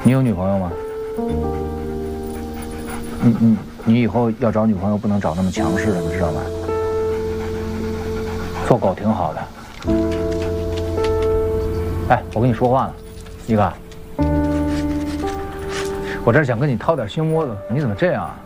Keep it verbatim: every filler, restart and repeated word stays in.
你有女朋友吗？你你你以后要找女朋友不能找那么强势的，你知道吗？做狗挺好的。哎，我跟你说话呢，一哥，我这是想跟你掏点心窝子，你怎么这样啊？